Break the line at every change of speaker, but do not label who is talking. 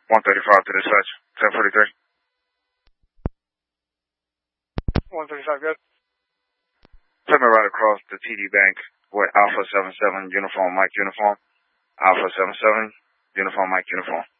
135 to dispatch. 1043.
135, good.
Take me right across the TD Bank with Alpha 77 uniform, Mike uniform. Alpha 77 uniform, Mike uniform.